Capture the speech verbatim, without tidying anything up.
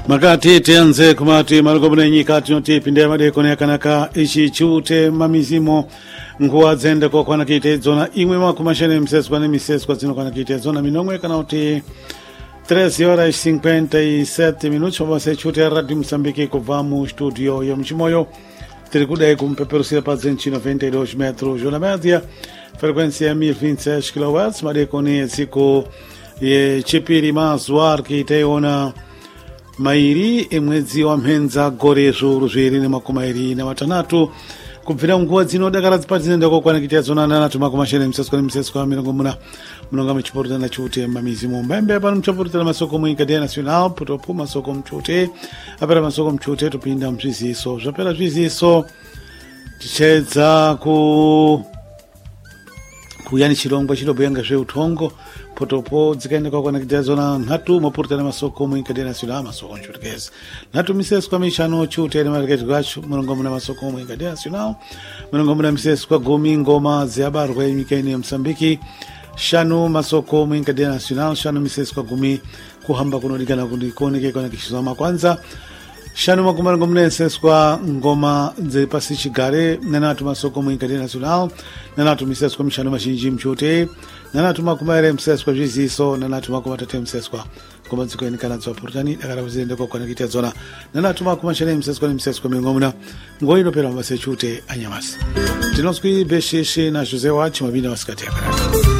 Makati tianze kumati malugobuna nyikati noti pinde made konekanaka ichi chute mamizimo nguwa zende kwa kwana kite zona imwe makumashane msesu kwa nemisesu kwa zino kwana kite zona minongwe kanauti treze horas e cinquenta e sete minutos para você chutar a Rádio Moçambique que vamos estúdio e Mchimoyo tricudei com peperocida para duzentos e noventa e dois metros na média frequência mil e vinte e seis quilowatts mare kone siku e chipiri mazwar ki teona mairi emwezi wa mhenza gorezo ruzwiri ni makumairi na matanatu kubvira nguwa dzino dakara dzipatsinenda kwa kwana kitia zona nana tumakumashene msesko kwa msesko kwa mirongo muna munonga mchiporta na chute mamizi mbembe pano mchiporta na masoko mu Cadeia Nacional putopu masoko mchute apera masoko mchute tupinda mzviziso zvapera zviziso tichedza ku kuyani chirongwa chinobuyenga zveutongo potopo dzikaenda kwa kwana kitia zona nhatu maporta na masoko mu Cadeia Nacional masoko mchutekezi nhatu misesko kwa mishano chute ni market gachu munonga muna masoko mu Cadeia Nacional munonga muna misesko kwa gumi ngoma ziabarwa imikaini ya Msambiki shanu masoko mu Cadeia Nacional shanu misesko kwa gumi kuhamba kunolikana kuoneke kwa kishizama kwanza shanu makumara ngomnenses kwa ngoma zepasi chigare nanatu masoko mu Cadeia Nacional nanatu misesko mishanu mashinji mchote nanatu makumara msesko kwa jiziso nanatu makumara tate msesko kwa maziko yanikana zwa portani nakara wazirende kwa kwa nakitia zona nanatu makumashane msesko ni msesko mingomuna ngoino pera mbase chute anyamasi tinoskui beshishi na Jose Wachi mabina wasikati ya karati